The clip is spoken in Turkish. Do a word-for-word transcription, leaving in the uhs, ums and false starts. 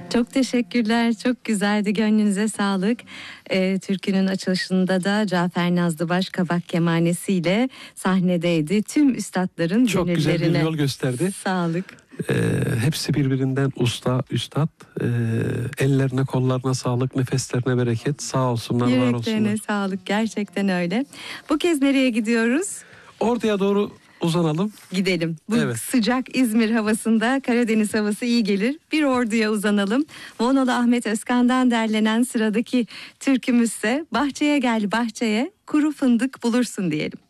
Çok teşekkürler. Çok güzeldi. Gönlünüze sağlık. Ee, türkünün açılışında da Cafer Nazlıbaş kabak kemanesiyle sahnedeydi. Tüm üstadların çok güzel bir yol gösterdi. Sağlık. Ee, hepsi birbirinden usta, üstad. Ee, ellerine, kollarına sağlık, nefeslerine bereket. Sağ olsunlar, var olsunlar. Yüreklerine sağlık. Gerçekten öyle. Bu kez nereye gidiyoruz? Ordu'ya doğru uzanalım. Gidelim. Bu evet. sıcak İzmir havasında Karadeniz havası iyi gelir. Bir Ordu'ya uzanalım. Vonalı Ahmet Özkan'dan derlenen sıradaki türkümüzse Bahçeye Gel Bahçeye Kuru Fındık Bulursun diyelim.